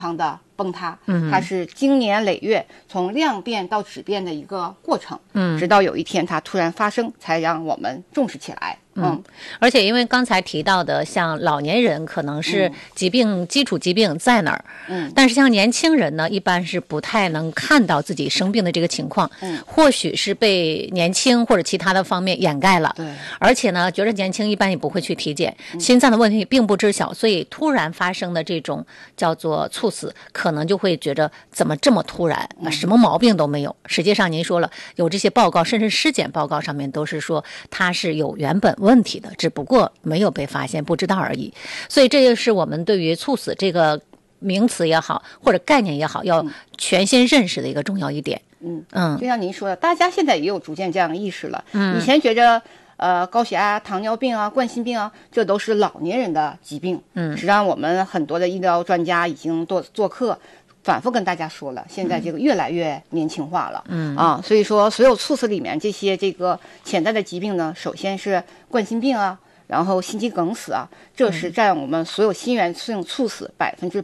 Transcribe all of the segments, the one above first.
康的崩塌，它是经年累月从量变到质变的一个过程，直到有一天它突然发生，才让我们重视起来。 而且因为刚才提到的，像老年人可能是疾病、基础疾病在哪儿，但是像年轻人呢，一般是不太能看到自己生病的这个情况，或许是被年轻或者其他的方面掩盖了， 对， 而且呢，觉得年轻一般也不会去体检，心脏的问题并不知晓，所以突然发生的这种叫做猝死，可能就会觉得怎么这么突然，什么毛病都没有。实际上您说了，有这些报告，甚至尸检报告上面都是说它是有原本问题的，只不过没有被发现，不知道而已。所以这也是我们对于猝死这个名词也好，或者概念也好，要全心认识的一个重要一点。 就像您说的，大家现在也有逐渐这样的意识了。以前觉着高血压、糖尿病啊、冠心病啊，这都是老年人的疾病。实际上我们很多的医疗专家已经做客，反复跟大家说了，现在这个越来越年轻化了。所以说所有猝死里面这些这个潜在的疾病呢，首先是冠心病啊，然后心肌梗死啊，这是占我们所有心源性猝死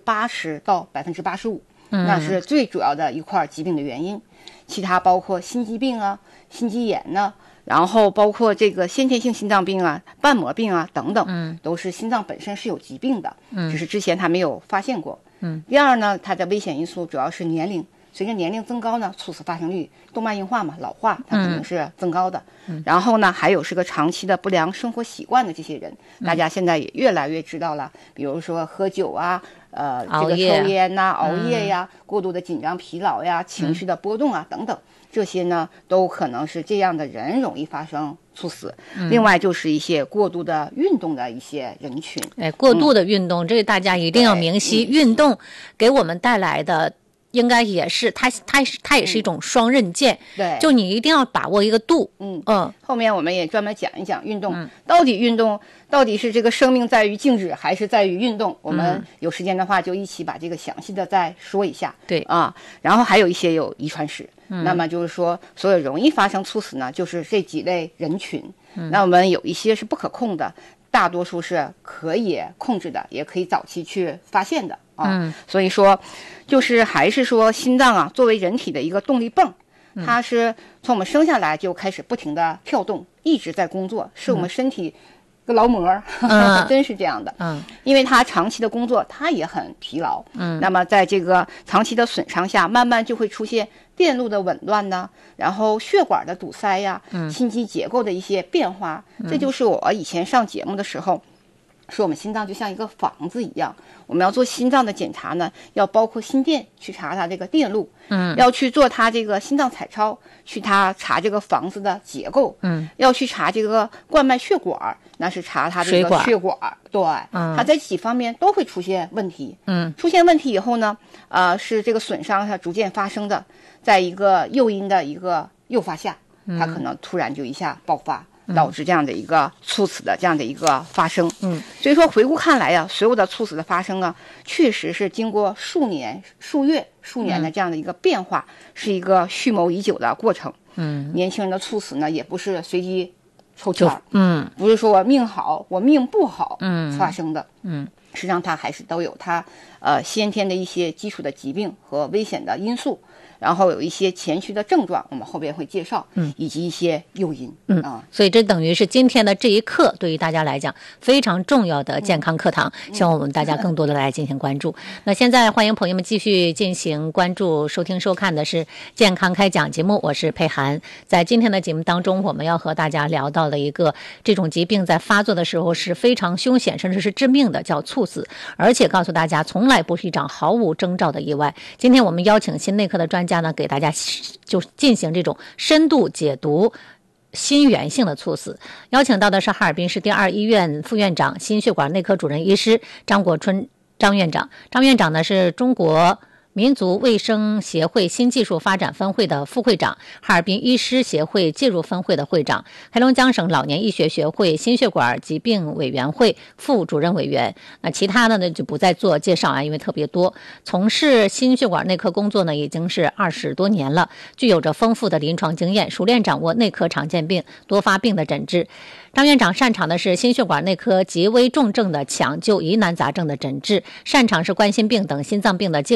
80%到85%，那是最主要的一块疾病的原因。其他包括心肌病啊、心肌炎呢，然后包括这个先天性心脏病啊、瓣膜病啊等等，都是心脏本身是有疾病的，只是之前他没有发现过。第二呢，它的危险因素主要是年龄，随着年龄增高呢，猝死发生率动脉硬化嘛，老化它肯定是增高的。然后呢，还有是个长期的不良生活习惯的这些人，大家现在也越来越知道了，比如说喝酒啊，这个抽烟呐、熬夜呀、过度的紧张疲劳呀、情绪的波动啊等等，这些呢都可能是这样的人容易发生猝死。另外就是一些过度的运动的一些人群， 过度的运动，这个大家一定要明晰，运动给我们带来的应该也是它也是一种双刃剑， 对， 就你一定要把握一个度。 后面我们也专门讲一讲运动，到底是这个生命在于静止还是在于运动，我们有时间的话就一起把这个详细的再说一下。 对然后还有一些有遗传史，那么就是说所有容易发生猝死呢，就是这几类人群。那我们有一些是不可控的，大多数是可以控制的，也可以早期去发现的。所以说就是还是说心脏啊作为人体的一个动力泵，它是从我们生下来就开始不停的跳动，一直在工作，是我们身体个劳模，真是这样的。因为它长期的工作它也很疲劳，那么在这个长期的损伤下，慢慢就会出现电路的紊乱呢，然后血管的堵塞呀，心肌结构的一些变化。这就是我以前上节目的时候说，我们心脏就像一个房子一样，我们要做心脏的检查呢，要包括心电去查它这个电路，要去做它这个心脏彩超，去查这个房子的结构，要去查这个冠脉血管，那是查它这个血管，对，它在几方面都会出现问题，出现问题以后呢，是这个损伤它逐渐发生的，在一个诱因的一个诱发下，它可能突然就一下爆发。导致这样的一个猝死的这样的一个发生。所以说回顾看来呀，所有的猝死的发生啊，确实是经过数年、数月、数年的这样的一个变化，是一个蓄谋已久的过程。年轻人的猝死呢，也不是随机抽签儿，不是说我命好，我命不好发生的。实际上它还是都有它先天的一些基础的疾病和危险的因素。然后有一些前驱的症状，我们后边会介绍，以及一些诱因。 所以这等于是今天的这一课对于大家来讲非常重要的健康课堂，希望我们大家更多的来进行关注。那现在欢迎朋友们继续进行关注、收听、收看的是健康开讲节目，我是佩涵。在今天的节目当中，我们要和大家聊到的一个这种疾病在发作的时候是非常凶险，甚至是致命的，叫猝死，而且告诉大家从来不是一场毫无征兆的意外。今天我们邀请心内科的专家呢，给大家就进行这种深度解读心源性的猝死。邀请到的是哈尔滨市第2医院副院长、心血管内科主任医师张国春张院长。张院长呢是中国民族卫生协会新技术发展分会的副会长，哈尔滨医师协会介入分会的会长，黑龙江省老年医学学会心血管疾病委员会副主任委员。那其他的呢就不再做介绍啊，因为特别多。从事心血管内科工作呢已经是20多年了，具有着丰富的临床经验，熟练掌握内科常见病、多发病的诊治。张院长擅长的是心血管内科极危重症的抢救、疑难杂症的诊治，擅长是冠心病等心脏病的介